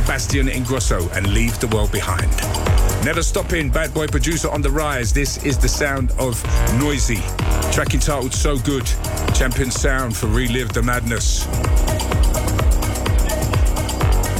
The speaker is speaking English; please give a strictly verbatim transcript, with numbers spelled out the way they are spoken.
Sebastian Ingrosso and Leave the World Behind. Never stopping, bad boy producer on the rise. This is the sound of Noisy. Track entitled So Good. Champion sound for Relive the Madness.